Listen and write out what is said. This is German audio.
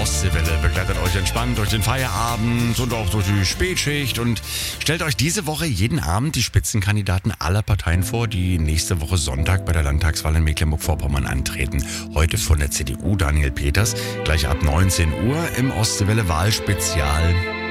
Ostseewelle begleitet euch entspannt durch den Feierabend und auch durch die Spätschicht und stellt euch diese Woche jeden Abend die Spitzenkandidaten aller Parteien vor, die nächste Woche Sonntag bei der Landtagswahl in Mecklenburg-Vorpommern antreten. Heute von der CDU Daniel Peters, gleich ab 19 Uhr im Ostseewelle Wahlspezial.